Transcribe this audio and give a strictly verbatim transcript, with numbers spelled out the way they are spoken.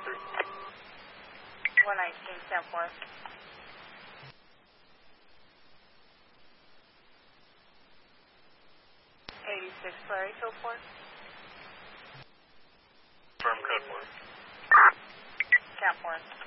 one nineteen, Stanforth. eighty-six, Larry, Philport. Firm code one. Stanforth.